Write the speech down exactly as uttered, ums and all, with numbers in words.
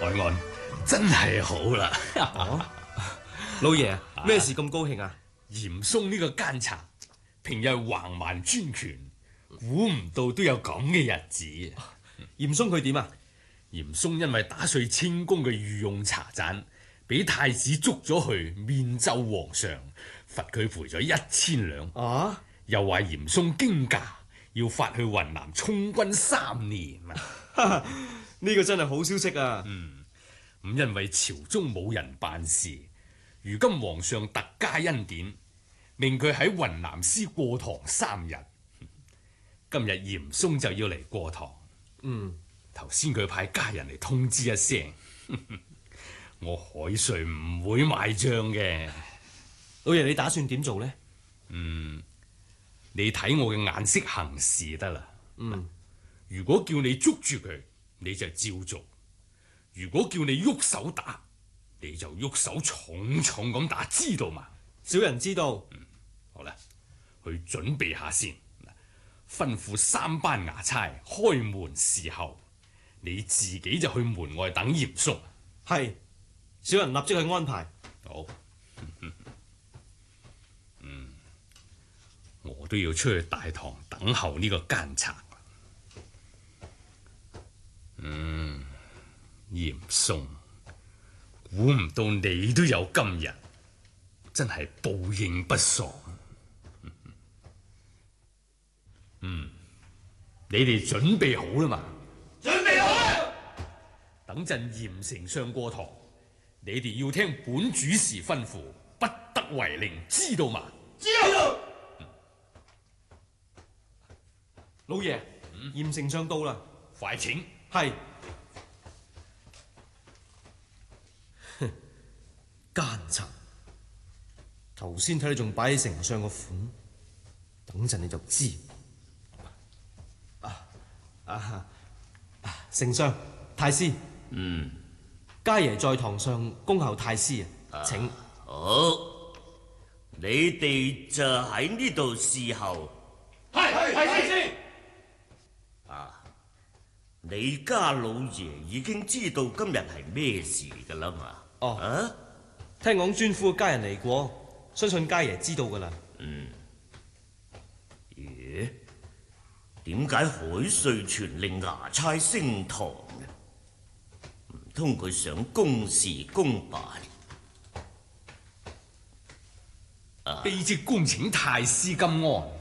海安真係好啦。 哦，老爺咩事咁高興啊？ 嚴嵩呢個奸賊，平日橫蠻專權，估唔到都有咁嘅日子。 嚴嵩佢點啊？ 嚴嵩因為打碎清宮嘅御用茶盞，俾太子捉咗去面奏皇上，罰佢賠咗一千兩。 啊！ 又話嚴嵩驚駕，要發去雲南充軍三年啊！ 呢個真係好消息啊！ 嗯，咁因為朝中冇人辦事，如今皇上特加恩典，命佢喺雲南司過堂三日。今日嚴嵩就要嚟過堂。 嗯， 頭先佢派家人嚟通知一聲，我海瑞唔會買賬嘅。 老爺你打算點做呢？ 嗯，你睇我嘅眼色行事得啦。 嗯， 如果叫你捉住佢，你就照做；如果叫你喐手打，你就喐手重重咁打，知道嘛？ 小人知道。 嗯，好啦，去準備下先。吩咐三班衙差開門侍候，你自己就去門外等嚴肅。 係，小人立即去安排。 好。嗯，我都要出去大堂等候呢個奸賊。嗯，嚴嵩，估唔到你都有今日，真係報應不爽。嗯，你哋準備好啦嘛？ 準備好啦！ 等陣嚴丞相過堂，你哋要聽本主事吩咐，不得違令，知道嘛？ 知道。 嗯、 老爺，嚴丞相到啦， 快請。 係。哼，奸賊！頭先睇你仲擺起丞相個款，等陣你就知。啊啊！丞相、太師， 嗯， 家爺在堂上恭候太師啊，請。 好，你哋就喺呢度侍候。 係係太師。 啊，你家老爺已經知道今日係咩事噶啦嘛？ 哦， 啊， 聽講尊府嘅家人嚟過，相信家爺知道噶啦。 嗯，咦？點解海瑞傳令衙差升堂嘅？唔通佢想公事公辦？ 卑職恭請太師金安。